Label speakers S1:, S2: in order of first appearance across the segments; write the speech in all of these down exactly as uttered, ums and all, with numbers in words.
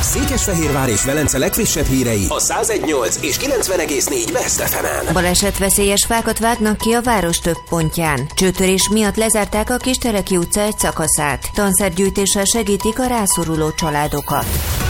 S1: Székesfehérvár és Velence legfrissebb hírei a száz egy nyolc és kilencven egész négy Best ef emen.
S2: Balesetveszélyes fákat vágnak ki a város több pontján. Csőtörés miatt lezárták a Kisteleki utca egy szakaszát. Tanszergyűjtéssel segítik a rászoruló családokat.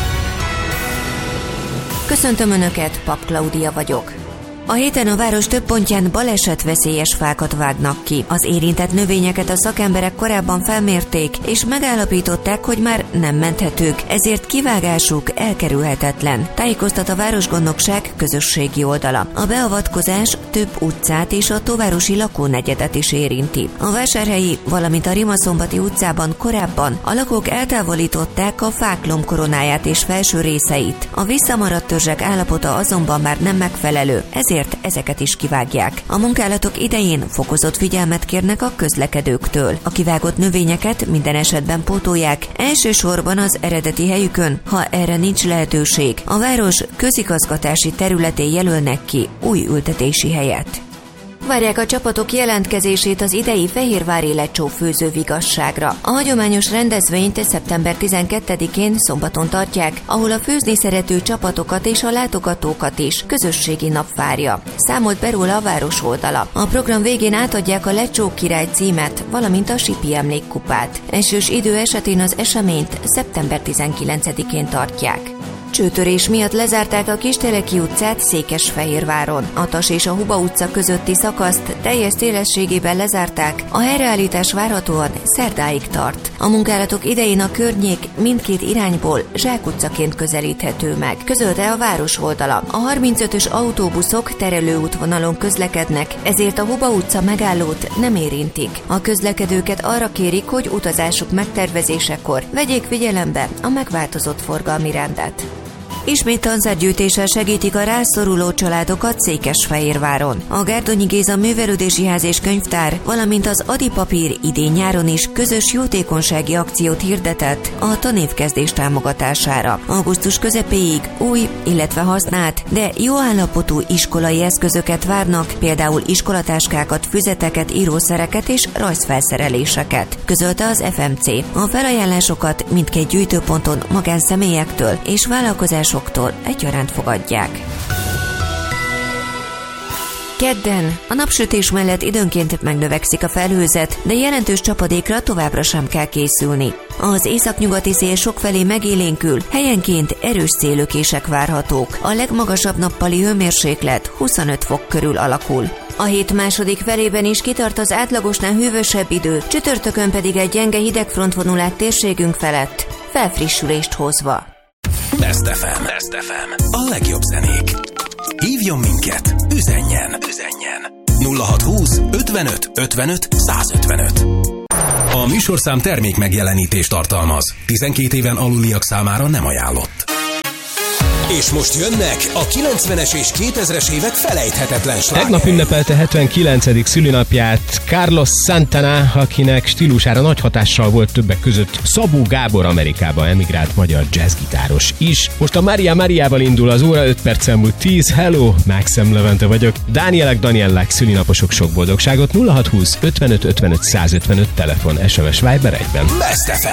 S2: Köszöntöm Önöket, Pap Klaudia vagyok. A héten a város több pontján balesetveszélyes fákat vágnak ki. Az érintett növényeket a szakemberek korábban felmérték, és megállapították, hogy már nem menthetők, ezért kivágásuk elkerülhetetlen. Tájékoztat a Városgondnokság közösségi oldala. A beavatkozás több utcát és a Tóvárosi lakónegyedet is érinti. A Vásárhelyi, valamint a Rimaszombati utcában korábban a lakók eltávolították a fák lombkoronáját és felső részeit. A visszamaradt törzsek állapota azonban már nem megfelelő, ezért ezeket is kivágják. A munkálatok idején fokozott figyelmet kérnek a közlekedőktől. A kivágott növényeket minden esetben pótolják, elsősorban az eredeti helyükön, ha erre nincs lehetőség. A város közigazgatási területén jelölnek ki új ültetési helyet. Várják a csapatok jelentkezését az idei fehérvári lecsó főző vigasságra. A hagyományos rendezvényt szeptember tizenkettedikén szombaton tartják, ahol a főzni szerető csapatokat és a látogatókat is közösségi nap várja. Számolt be róla a város oldala. A program végén átadják a Lecsó király címet, valamint a Sipi emlékkupát. Esős idő esetén az eseményt szeptember tizenkilencedikén tartják. Csőtörés miatt lezárták a Kisteleki utcát Székesfehérváron. A Tas és a Huba utca közötti szakaszt teljes szélességében lezárták, a helyreállítás várhatóan szerdáig tart. A munkálatok idején a környék mindkét irányból zsákutcaként közelíthető meg, közölte a város oldala. A harmincötös autóbuszok terelőútvonalon közlekednek, ezért a Huba utca megállót nem érintik. A közlekedőket arra kérik, hogy utazásuk megtervezésekor vegyék figyelembe a megváltozott forgalmi rendet. Ismét tanszergyűjtéssel segítik a rászoruló családokat Székesfehérváron. A Gárdonyi Géza Művelődési Ház és Könyvtár, valamint az Adi Papír idén-nyáron is közös jótékonysági akciót hirdetett a tanévkezdés támogatására. Augusztus közepéig új, illetve használt, de jó állapotú iskolai eszközöket várnak, például iskolatáskákat, füzeteket, írószereket és rajzfelszereléseket, közölte az ef em cé. A felajánlásokat mindkét gyűjtőponton magánszemélyektől és vállalkozásoktól egyaránt fogadják. Kedden a napsütés mellett időnként megnövekszik a felhőzet, de jelentős csapadékra továbbra sem kell készülni. Az északnyugati szél sokfelé megélénkül, helyenként erős szélökések várhatók. A legmagasabb nappali hőmérséklet huszonöt fok körül alakul. A hét második felében is kitart az átlagosnál hűvösebb idő, csütörtökön pedig egy gyenge hidegfront vonul át térségünk felett, felfrissülést hozva.
S1: Best ef em. Best ef em. A legjobb zenék. Hívjon minket, üzenjen, üzenjen. nulla hat húsz ötvenöt ötvenöt százötvenöt. A műsorszám termék megjelenítést tartalmaz. tizenkét éven aluliak számára nem ajánlott. És most jönnek a kilencvenes és kétezres évek felejthetetlen slágerei.
S3: Tegnap ünnepelte hetvenkilencedik szülinapját Carlos Santana, akinek stílusára nagy hatással volt többek között Szabó Gábor, Amerikába emigrált magyar jazzgitáros is. Most a Maria Mariával indul az óra, öt perc elmúlt tíz. Hello, Maxem Levente vagyok. Dánielek, Daniellák, szülinaposok sok boldogságot. nulla hat húsz ötvenöt ötvenöt százötvenöt telefon, es em es Viber egyben.
S1: Best ef em.